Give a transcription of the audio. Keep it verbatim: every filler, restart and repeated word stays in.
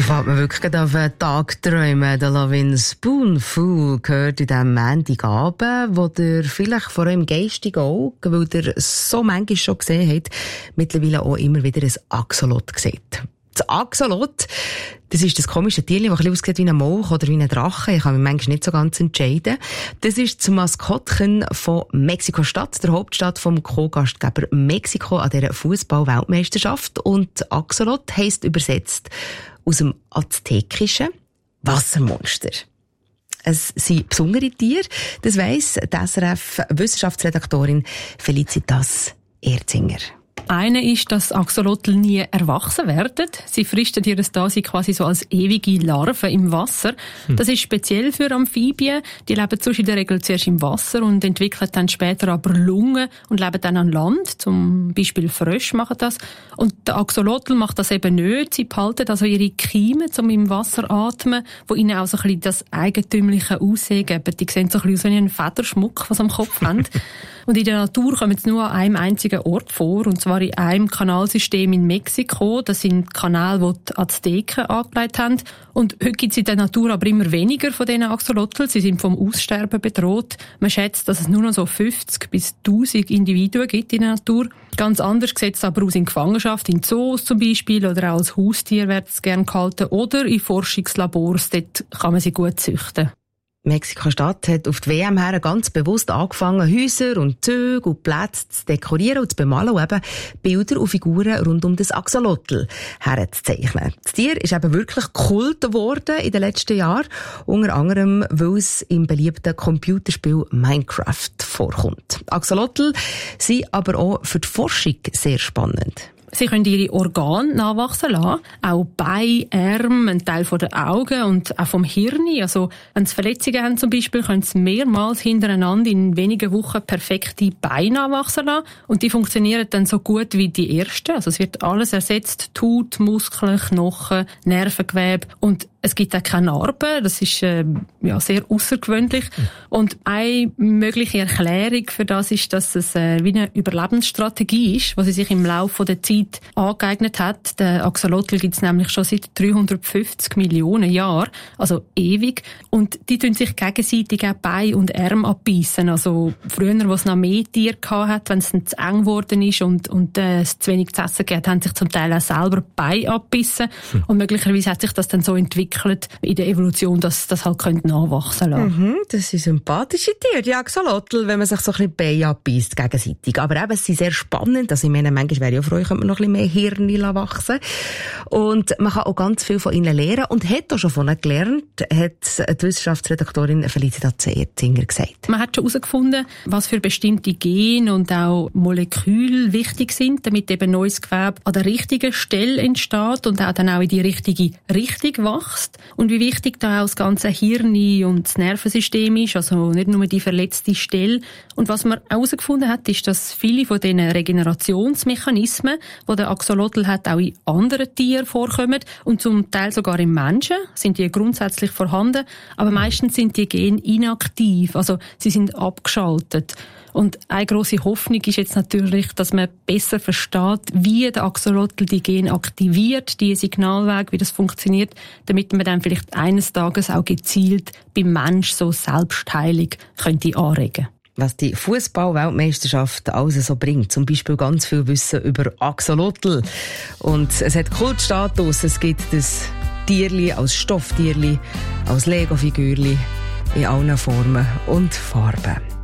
fängt man wirklich auf einen Tag träumen. Der Lovin' Spoonful gehört in diesem Montagabend, wo ihr vielleicht vor eurem geistigen Auge, weil ihr so manchmal schon gesehen habt, mittlerweile auch immer wieder ein Axolot seht. Das Axolot, das ist das komische Tierchen, das ein bisschen aussieht wie ein Molch oder wie ein Drache. Ich kann mich manchmal nicht so ganz entscheiden. Das ist das Maskottchen von Mexiko-Stadt, der Hauptstadt vom Co-Gastgeber Mexiko an dieser Fußball-Weltmeisterschaft. Und Axolot heisst übersetzt aus dem aztekischen Wassermonster. Es sind besondere Tiere, das weiss die S R F-Wissenschaftsredaktorin Felicitas Erzinger. Eine ist, dass Axolotl nie erwachsen werden. Sie fristen ihr Dasein quasi so als ewige Larven im Wasser. Hm. Das ist speziell für Amphibien. Die leben sonst in der Regel zuerst im Wasser und entwickeln dann später aber Lungen und leben dann an Land. Zum Beispiel Frösche machen das. Und der Axolotl macht das eben nicht. Sie behalten also ihre Kiemen, um im Wasser atmen, wo ihnen auch so ein bisschen das eigentümliche Aussehen geben. Die sehen so ein bisschen wie einen Federschmuck, was sie am Kopf haben. Und in der Natur kommen sie nur an einem einzigen Ort vor, und zwar in einem Kanalsystem in Mexiko. Das sind Kanäle, die die Azteken angelegt haben. Und heute gibt es in der Natur aber immer weniger von diesen Axolotl. Sie sind vom Aussterben bedroht. Man schätzt, dass es nur noch so fünfzig bis tausend Individuen gibt in der Natur. Ganz anders sieht es aber aus in Gefangenschaft, in Zoos zum Beispiel, oder auch als Haustier wird es gerne gehalten, oder in Forschungslabors, dort kann man sie gut züchten. Mexiko-Stadt hat auf die W M her ganz bewusst angefangen, Häuser und Züge und Plätze zu dekorieren und zu bemalen und eben Bilder und Figuren rund um das Axolotl herzuzeichnen. Das Tier ist eben wirklich Kult geworden in den letzten Jahren, unter anderem, weil es im beliebten Computerspiel Minecraft vorkommt. Axolotl sind aber auch für die Forschung sehr spannend. Sie können ihre Organe nachwachsen lassen, auch Beine, Arme, ein Teil der Augen und auch vom Hirn. Also, wenn sie Verletzungen haben zum Beispiel, können sie mehrmals hintereinander in wenigen Wochen perfekte Beine nachwachsen lassen. Und die funktionieren dann so gut wie die ersten. Also es wird alles ersetzt, Haut, Muskeln, Knochen, Nervengewebe. Und es gibt auch keine Narben. Das ist äh, ja, sehr außergewöhnlich. Mhm. Und eine mögliche Erklärung für das ist, dass es äh, wie eine Überlebensstrategie ist, die sie sich im Laufe der Zeit angeeignet hat. Der Axolotl gibt es nämlich schon seit dreihundertfünfzig Millionen Jahren, also ewig. Und die tun sich gegenseitig auch Beine und Arme abbeissen. Also früher, wo es noch mehr Tiere hatte, wenn es dann zu eng geworden ist und, und äh, es zu wenig zu essen gab, haben sich zum Teil auch selber Beine abbissen. Mhm. Und möglicherweise hat sich das dann so entwickelt in der Evolution, dass das halt nachwachsen lassen könnte. Mhm, das sind sympathische Tiere, die Axolotl, wenn man sich so ein bisschen Beine abbeißt gegenseitig. Aber eben, sie sind sehr spannend. Also ich meine, manchmal wäre ich auch froh, könnte man noch ein bisschen mehr Hirn wachsen. Und man kann auch ganz viel von ihnen lernen. Und hat auch schon von ihnen gelernt, hat die Wissenschaftsredaktorin Felicitas Erzinger gesagt. Man hat schon herausgefunden, was für bestimmte Gene und auch Moleküle wichtig sind, damit eben neues Gewebe an der richtigen Stelle entsteht und auch dann auch in die richtige Richtung wächst. Und wie wichtig da auch das ganze Hirn und das Nervensystem ist, also nicht nur die verletzte Stelle. Und was man herausgefunden hat, ist, dass viele von diesen Regenerationsmechanismen, die der Axolotl hat, auch in anderen Tieren vorkommen und zum Teil sogar im Menschen sind die grundsätzlich vorhanden, aber meistens sind die Gene inaktiv, also sie sind abgeschaltet. Und eine grosse Hoffnung ist jetzt natürlich, dass man besser versteht, wie der Axolotl die Gene aktiviert, die Signalwege, wie das funktioniert, damit man dann vielleicht eines Tages auch gezielt beim Mensch so Selbstheilung könnte anregen. Was die Fußball-Weltmeisterschaft alles so bringt. Zum Beispiel ganz viel Wissen über Axolotl. Und es hat Kultstatus. Es gibt das Tierli als Stofftierli, als Lego-Figürli in allen Formen und Farben.